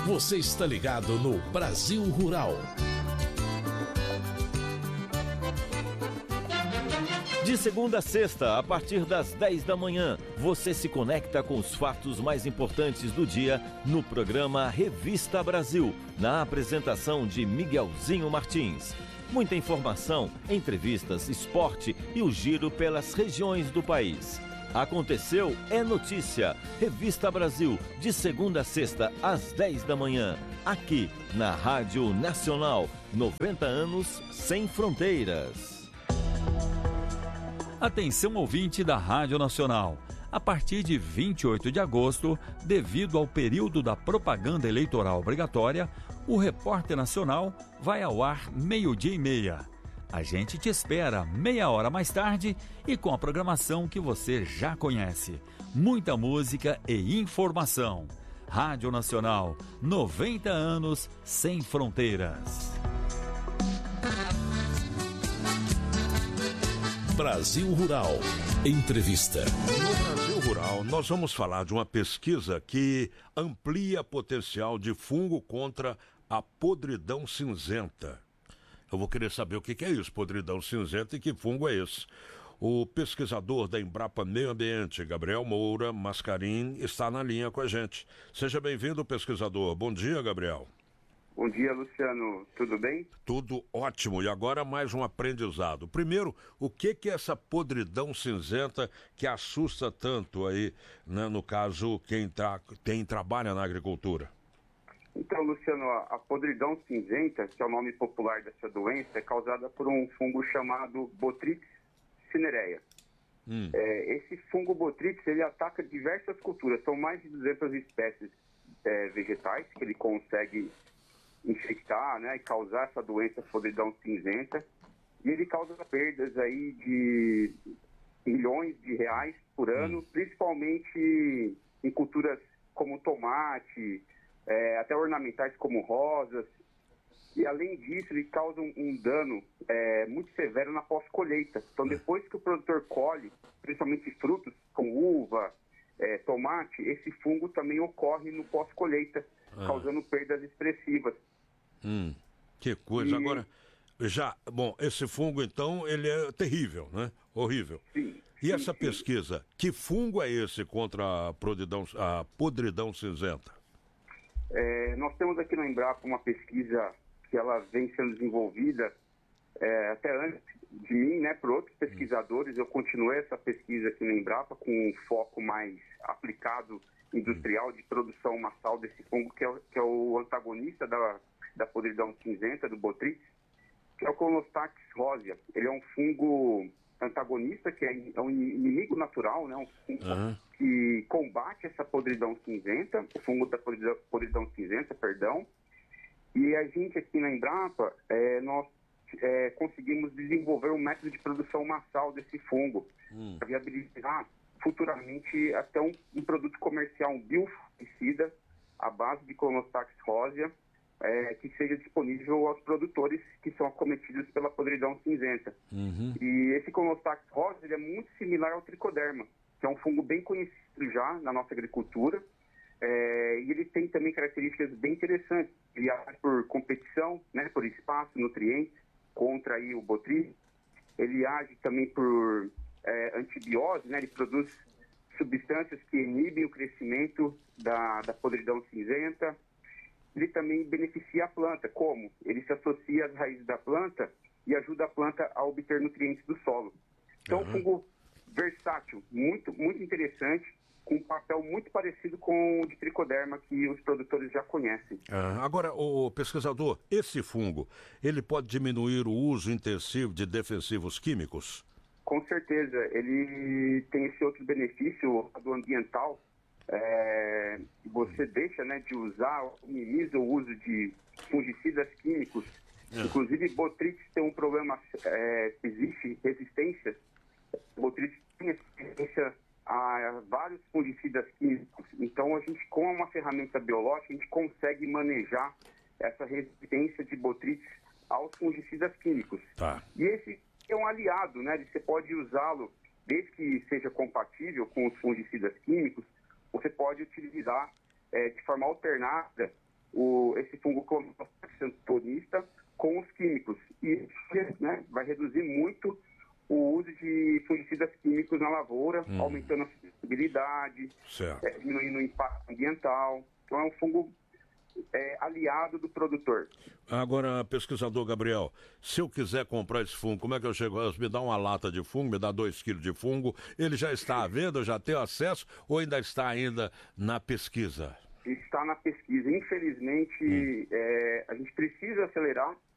Você está ligado no Brasil Rural. De segunda a sexta, a partir das 10 da manhã, você se conecta com os fatos mais importantes do dia no programa Revista Brasil, na apresentação de Miguelzinho Martins. Muita informação, entrevistas, esporte e o giro pelas regiões do país. Aconteceu é notícia. Revista Brasil, de segunda a sexta, às 10 da manhã. Aqui, na Rádio Nacional. 90 anos sem fronteiras. Atenção ouvinte da Rádio Nacional. A partir de 28 de agosto, devido ao período da propaganda eleitoral obrigatória, o Repórter Nacional vai ao ar 12:30. A gente te espera meia hora mais tarde e com a programação que você já conhece. Muita música e informação. Rádio Nacional, 90 anos sem fronteiras. Brasil Rural. Entrevista. No Brasil Rural, nós vamos falar de uma pesquisa que amplia potencial de fungo contra a podridão cinzenta. Eu vou querer saber o que é isso, podridão cinzenta, e que fungo é esse. O pesquisador da Embrapa Meio Ambiente, Gabriel Moura Mascarim, está na linha com a gente. Seja bem-vindo, pesquisador. Bom dia, Gabriel. Bom dia, Luciano. Tudo bem? Tudo ótimo. E agora mais um aprendizado. Primeiro, o que é essa podridão cinzenta que assusta tanto aí, né, no caso, quem trabalha na agricultura? Então, Luciano, a podridão cinzenta, que é o nome popular dessa doença, é causada por um fungo chamado Botrytis cinerea. Esse fungo Botrytis, ele ataca diversas culturas. São mais de 200 espécies vegetais que ele consegue infectar, né, e causar essa doença podridão cinzenta. E ele causa perdas aí de milhões de reais por ano, principalmente em culturas como tomate, até ornamentais como rosas. E além disso, ele causa um dano muito severo na pós-colheita. Então, depois que o produtor colhe, principalmente frutos como uva, tomate, esse fungo também ocorre no pós-colheita, causando perdas expressivas. Que coisa. Agora, esse fungo, então, ele é terrível, né? Horrível. Sim. E essa pesquisa, que fungo é esse contra a podridão cinzenta? Nós temos aqui na Embrapa uma pesquisa que ela vem sendo desenvolvida até antes de mim, né, por outros pesquisadores. Eu continuei essa pesquisa aqui na Embrapa com um foco mais aplicado industrial de produção massal desse fungo, que é o antagonista da podridão cinzenta, do Botrytis, que é o Clonostax rosea. Ele é um fungo antagonista, que é um inimigo natural, né, um fungo que combate essa podridão cinzenta, o fungo da podridão cinzenta, perdão. E a gente aqui na Embrapa, nós conseguimos desenvolver um método de produção massal desse fungo, para viabilizar futuramente até um produto comercial, um biofungicida, à base de Clonostax rosea, que seja disponível aos produtores que são acometidos pela podridão cinzenta. E esse Clonostax rosea, ele é muito similar ao tricoderma, que é um fungo bem conhecido já na nossa agricultura, e ele tem também características bem interessantes. Ele age por competição, né, por espaço, nutrientes, contra aí o Botrytis. Ele age também por antibiose, né, ele produz substâncias que inibem o crescimento da podridão cinzenta. Ele também beneficia a planta. Como? Ele se associa às raízes da planta e ajuda a planta a obter nutrientes do solo. Então, um fungo versátil, muito, muito interessante, com um papel muito parecido com o de tricoderma que os produtores já conhecem. Agora, o pesquisador, esse fungo, ele pode diminuir o uso intensivo de defensivos químicos? Com certeza. Ele tem esse outro benefício do ambiental. Você deixa, né, de usar, minimiza o uso de fungicidas químicos. Inclusive, Botrytis tem um problema, existe resistência. Botrytis tem resistência a vários fungicidas químicos. Então, a gente, com uma ferramenta biológica, a gente consegue manejar essa resistência de Botrytis aos fungicidas químicos. E esse é um aliado, né? Você pode usá-lo, desde que seja compatível com os fungicidas químicos, você pode utilizar de forma alternada esse fungo santonista com os químicos. E isso, né, vai reduzir muito o uso de fungicidas químicos na lavoura, aumentando a sustentabilidade, diminuindo o impacto ambiental. Então é um fungo aliado do produtor. Agora, pesquisador Gabriel, se eu quiser comprar esse fungo, como é que eu chego? Me dá uma lata de fungo, me dá 2 quilos de fungo, ele já está à venda, eu já tenho acesso ou ainda está ainda na pesquisa? Está na pesquisa. Infelizmente, a gente precisa acelerar